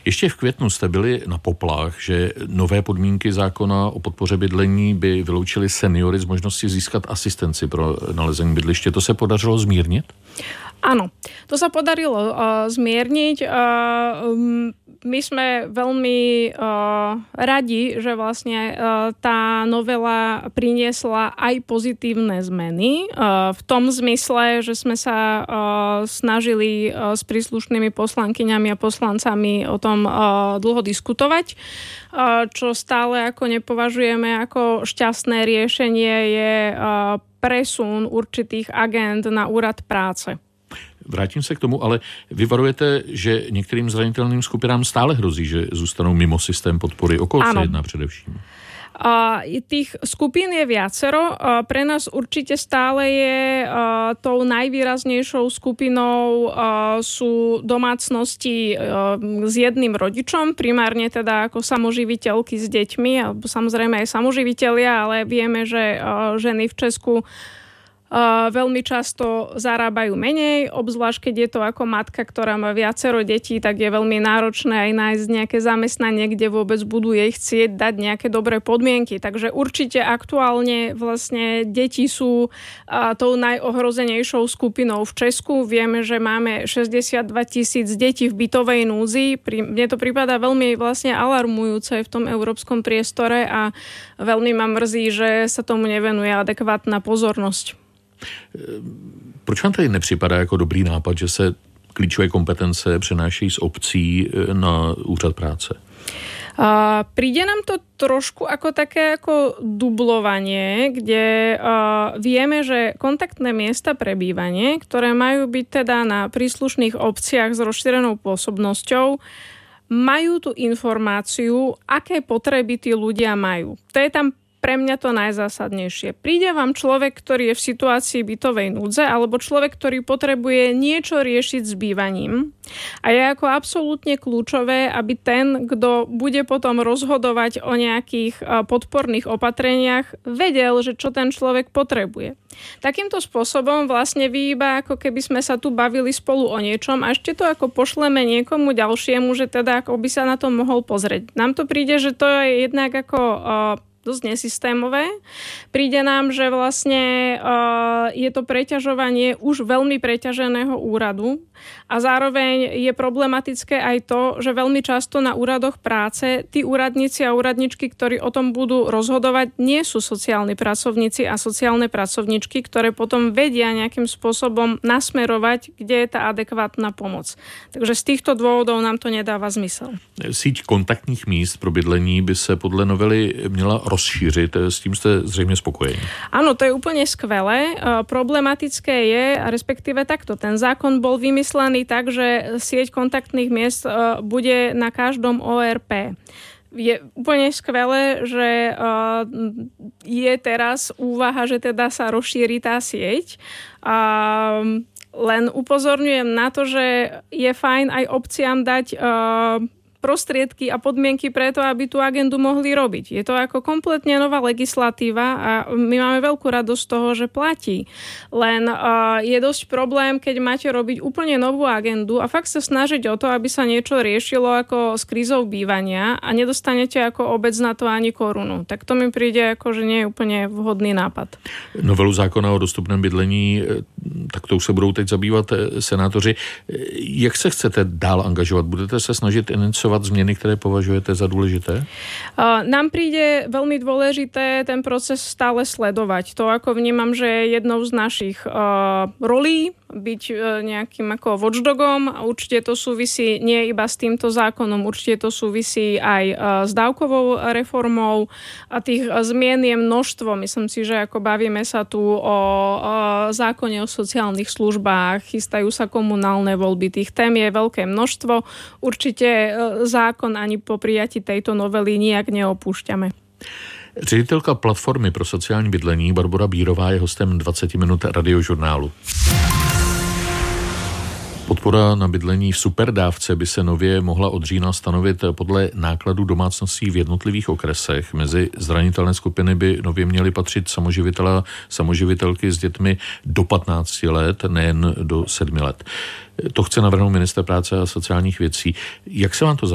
Ještě v květnu jste byli na poplách, že nové podmínky zákona o podpoře bydlení by vyloučily seniory z možnosti získat asistenci pro nalezení bydliště. To se podařilo zmírnit? Áno, to sa podarilo zmierniť. My sme veľmi radi, že vlastne tá novela priniesla aj pozitívne zmeny. V tom zmysle, že sme sa snažili s príslušnými poslankyňami a poslancami o tom dlho diskutovať. Čo stále ako nepovažujeme ako šťastné riešenie je presun určitých agend na úrad práce. Vrátím se k tomu, ale vy varujete, že některým zranitelným skupinám stále hrozí, že zůstanou mimo systém podpory. O koho se jedná především? Tých skupín je viacero. Pre nás určite stále je tou najvýraznejšou skupinou sú domácnosti s jedným rodičom, primárne teda ako samoživiteľky s deťmi, alebo samozrejme aj samoživitelia, ale vieme, že ženy v Česku veľmi často zarábajú menej, obzvlášť keď je to ako matka, ktorá má viacero detí, tak je veľmi náročné aj nájsť nejaké zamestnanie, kde vôbec budú jej chcieť dať nejaké dobré podmienky. Takže určite aktuálne vlastne deti sú tou najohrozenejšou skupinou v Česku. Vieme, že máme 62 000 detí v bytovej núdzi. Mne to prípada veľmi vlastne alarmujúce v tom európskom priestore a veľmi ma mrzí, že sa tomu nevenuje adekvátna pozornosť. Proč vám tady nepřipadá jako dobrý nápad, že se klíčové kompetence přenášejí z obcí na úřad práce? Príde nám to trošku ako také ako dublovanie, kde vieme, že kontaktné miesta pre bývanie, ktoré majú byť teda na príslušných obciach s rozšírenou pôsobnosťou, majú tú informáciu, aké potreby tí ľudia majú. To je tam pre mňa to najzásadnejšie. Príde vám človek, ktorý je v situácii bytovej núdze, alebo človek, ktorý potrebuje niečo riešiť s bývaním. A je ako absolútne kľúčové, aby ten, kto bude potom rozhodovať o nejakých podporných opatreniach, vedel, že čo ten človek potrebuje. Takýmto spôsobom vlastne vy iba ako keby sme sa tu bavili spolu o niečom a ešte to ako pošleme niekomu ďalšiemu, že teda ako by sa na to mohol pozrieť. Nám to príde, že to je jednak ako dosť nesystémové. Príde nám, že vlastne je to preťažovanie už veľmi preťaženého úradu a zároveň je problematické aj to, že veľmi často na úradoch práce tí úradníci a úradničky, ktorí o tom budú rozhodovať, nie sú sociálni pracovníci a sociálne pracovničky, ktoré potom vedia nejakým spôsobom nasmerovať, kde je tá adekvátna pomoc. Takže z týchto dôvodov nám to nedáva zmysel. Síť kontaktních míst pro bydlení by se podle novely měla rozšířit. S tím jste zřejmě spokojení. Áno, to je úplne skvelé. Problematické je, respektíve takto, ten zákon bol vymyslený tak, že sieť kontaktných miest bude na každom ORP. Je úplne skvelé, že je teraz úvaha, že teda sa rozšíri tá sieť. Len upozorňujem na to, že je fajn aj obciám dať prostriedky a podmienky preto, aby tú agendu mohli robiť. Je to ako kompletne nová legislatíva a my máme veľkú radosť z toho, že platí. Len je dosť problém, keď máte robiť úplne novú agendu a fakt sa snažiť o to, aby sa niečo riešilo ako s krízou bývania a nedostanete ako obec na to ani korunu. Tak to mi príde ako, že nie je úplne vhodný nápad. Novelu zákona o dostupném bydlení, tak to už se budou teď zabývat senátoři. Jak se chcete dál angažovat? Budete se snažit iniciovat změny, které považujete za důležité? Nám príde veľmi dôležité ten proces stále sledovať. To ako vnímam, že je jednou z našich rolí byť nejakým ako watchdogom a určite to súvisí nie iba s týmto zákonom, určite to súvisí aj s dávkovou reformou a tých zmien je množstvo. Myslím si, že ako bavíme sa tu o zákone o sociálnych službách, chystajú sa komunálne voľby, tých tém je veľké množstvo. Určite zákon ani po prijatí tejto novely nijak neopúšťame. Ředitelka platformy pro sociální bydlení Barbora Bírová je hostem 20 minut radiožurnálu. Podpora na bydlení v superdávce by se nově mohla od října stanovit podle nákladů domácností v jednotlivých okresech. Mezi zranitelné skupiny by nově měly patřit samoživitelé, samoživitelky s dětmi do 15 let, nejen do 7 let. To chce navrhnout ministr práce a sociálních věcí. Jak se vám to